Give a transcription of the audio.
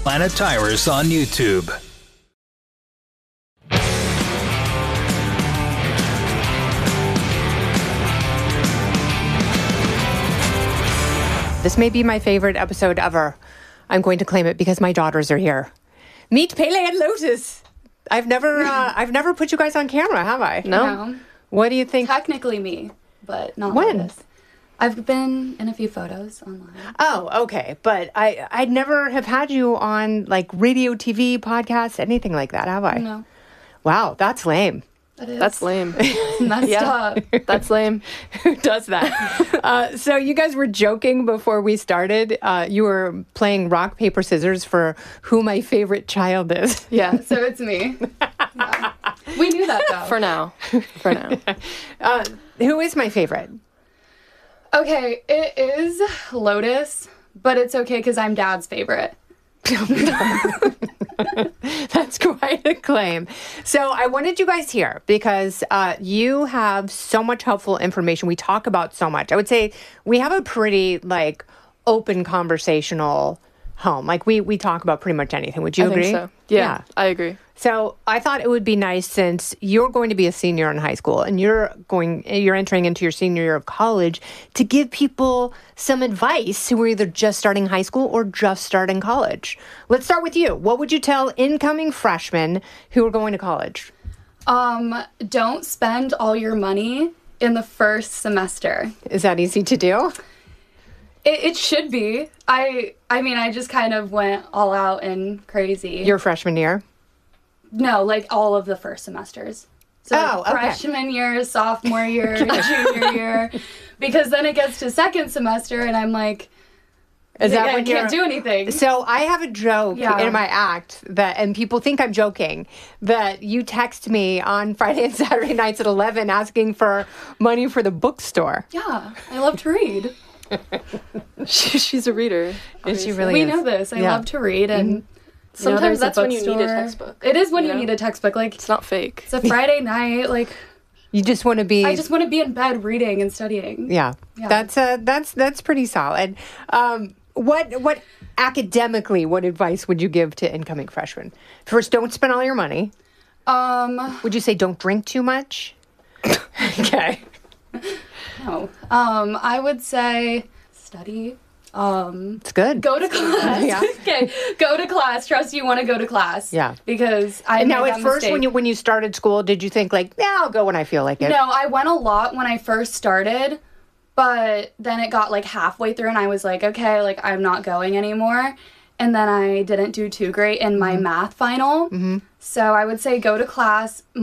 Planet Tyrus on YouTube. This may be my favorite episode ever. I'm going to claim it because my daughters are here. Meet Pele and Lotus. I've never put you guys on camera, have I? No. What do you think? Technically me, but not When? Lotus. I've been in a few photos online. Oh, okay. But I'd never have had you on like radio, TV, podcasts, anything like that, have I? No. Wow, that's lame. That is That's lame. messed up. That's lame. Who does that? So you guys were joking before we started. You were playing rock, paper, scissors for who my favorite child is. Yeah. So it's me. Yeah. We knew that though. For now. Who is my favorite? Okay, it is Lotus, but it's okay because I'm Dad's favorite. That's quite a claim. So I wanted you guys here because you have so much helpful information. We talk about so much. I would say we have a pretty like open conversational home. Like we talk about pretty much anything. Would you I agree? think so. Yeah, I agree. So I thought it would be nice since you're going to be a senior in high school and you're entering into your senior year of college to give people some advice who are either just starting high school or just starting college. Let's start with you. What would you tell incoming freshmen who are going to college? Don't spend all your money in the first semester. Is that easy to do? It should be. I mean, I just kind of went all out and crazy. Your freshman year? No, like all of the first semesters. So okay. freshman year, sophomore year, junior year. Because then it gets to second semester and I'm like, Is that I when can't do anything. So I have a joke Yeah. in my act that, and people think I'm joking, that you text me on Friday and Saturday nights at 11 asking for money for the bookstore. Yeah, I love to read. She's a reader. And she really We is. know this. I Yeah. love to read, and Sometimes there's that's a when you need a bookstore. textbook. It is when you you know? need a textbook. Like It's not fake. it's a Friday night. Like You just want to be. I just want to be in bed reading and studying. Yeah. Yeah. That's pretty solid. What academically, what advice would you give to incoming freshmen? First, don't spend all your money. Would you say don't drink too much? Okay. No. I would say study. It's good. Go to class. Yeah. Okay. Go to class. Trust you want to go to class. Yeah. Because I Now, made at that first, mistake. when you started school, did you think like, yeah, I'll go when I feel like it? No, I went a lot when I first started, but then it got like halfway through and I was like, okay, like I'm not going anymore. And then I didn't do too great in my math final. So I would say go to class